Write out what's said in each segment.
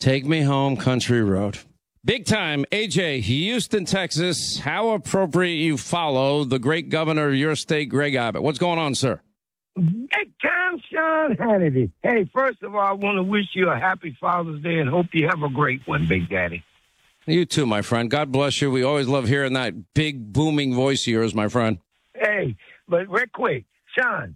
Take me home, country road. Big time, AJ, Houston, Texas. How appropriate you follow the great governor of your state, Greg Abbott. What's going on, sir? Big time, Sean Hannity. Hey, first of all, I want to wish you a happy Father's Day and hope you have a great one, Big Daddy. You too, my friend. God bless you. We always love hearing that big, booming voice of yours, my friend. Hey, but real quick, Sean,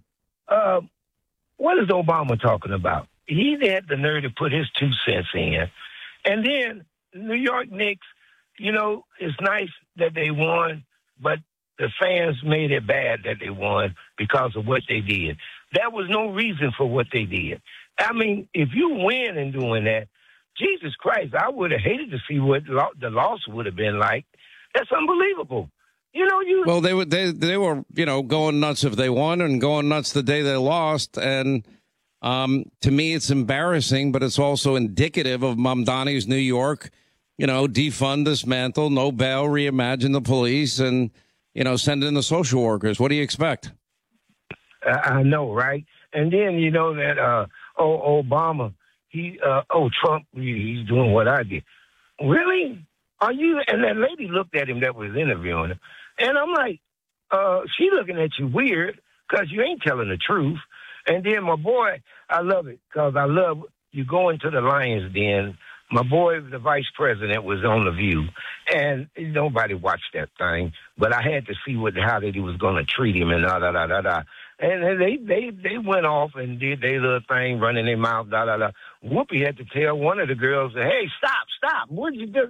what is Obama talking about? He had the nerve to put his 2 cents in. And then New York Knicks, you know, it's nice that they won, but the fans made it bad that they won because of what they did. That was no reason for what they did. I mean, if you win in doing that, Jesus Christ, I would have hated to see what the loss would have been like. That's unbelievable. You know, Well, they were, you know, going nuts if they won and going nuts the day they lost. And to me, it's embarrassing, but it's also indicative of Mamdani's New York, you know, defund, dismantle, no bail, reimagine the police, and, you know, send in the social workers. What do you expect? I know, right? And then, you know, that, Obama, Trump, he's doing what I did. Really? Are you? And that lady looked at him that was interviewing him. And I'm like, she looking at you weird because you ain't telling the truth. And then my boy, I love it because I love you going to the Lions Den. My boy, the vice president, was on The View, and nobody watched that thing. But I had to see how that he was going to treat him and da-da-da-da-da. And they went off and did their little thing, running their mouth, da-da-da. Whoopi had to tell one of the girls, hey, stop. What'd you do?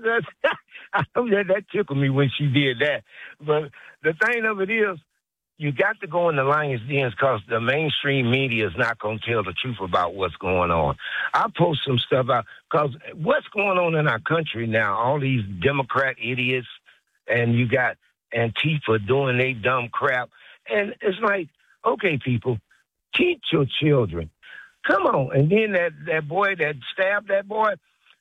That tickled me when she did that. But the thing of it is, you got to go in the Lions dens because the mainstream media is not going to tell the truth about what's going on. I post some stuff out because what's going on in our country now, all these Democrat idiots, and you got Antifa doing their dumb crap. And it's like, okay, people, teach your children. Come on. And then that boy that stabbed that boy,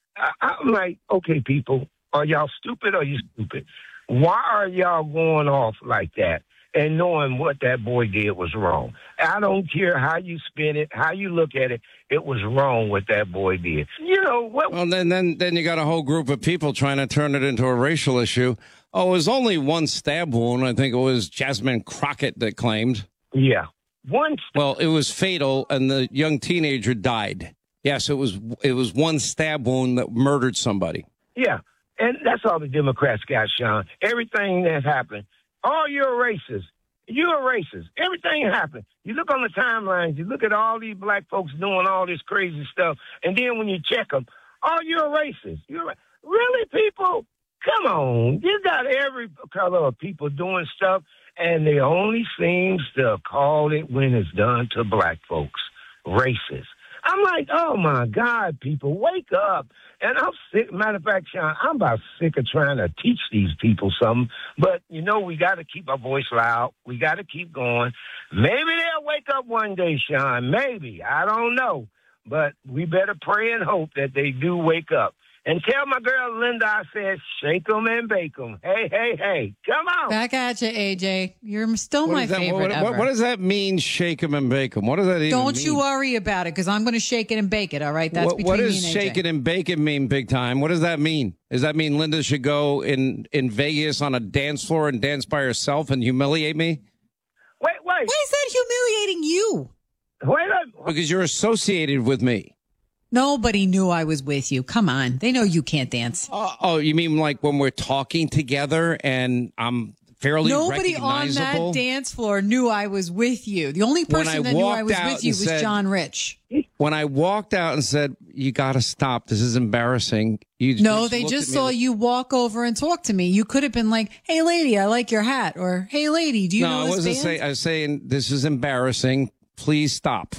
I'm like, okay, people, are y'all stupid or you stupid? Why are y'all going off like that? And knowing what that boy did was wrong. I don't care how you spin it, how you look at it. It was wrong what that boy did. You know what? Well, then you got a whole group of people trying to turn it into a racial issue. Oh, it was only one stab wound. I think it was Jasmine Crockett that claimed. Yeah, Well, it was fatal, and the young teenager died. Yes, it was one stab wound that murdered somebody. Yeah, and that's all the Democrats got, Sean. Everything that happened. Oh, you're a racist. You're a racist. Everything happened. You look on the timelines, you look at all these black folks doing all this crazy stuff, and then when you check them, oh, you're a racist. Really, people? Come on. You got every color of people doing stuff, and they only seems to call it when it's done to black folks. Racist. I'm like, oh, my God, people, wake up. And I'm sick. Matter of fact, Sean, I'm about sick of trying to teach these people something. But, you know, we got to keep our voice loud. We got to keep going. Maybe they'll wake up one day, Sean. Maybe. I don't know. But we better pray and hope that they do wake up. And tell my girl Linda I said, shake 'em and bake 'em. Hey, come on. Back at you, AJ. You're still my favorite ever. What does that mean, shake 'em and bake 'em? What does that even mean? Don't you worry about it, because I'm going to shake it and bake it, all right? That's between me and AJ. What does shake it and bake it mean, big time? What does that mean? Does that mean Linda should go in Vegas on a dance floor and dance by herself and humiliate me? Wait. Why is that humiliating you? Wait up. Because you're associated with me. Nobody knew I was with you. Come on. They know you can't dance. Oh, you mean like when we're talking together and I'm fairly Nobody on recognizable? that dance floor knew I was with you. The only person that knew I was with you was John Rich. When I walked out and said, you got to stop. This is embarrassing. They just saw you walk over and talk to me. You could have been like, hey, lady, I like your hat. Or, hey, lady, do you know this band? I was saying, this is embarrassing. Please stop.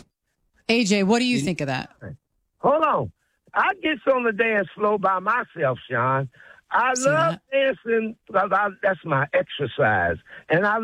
AJ, what do you think of that? Hold on. I get on the dance floor by myself, Sean. I love dancing because that's my exercise. And I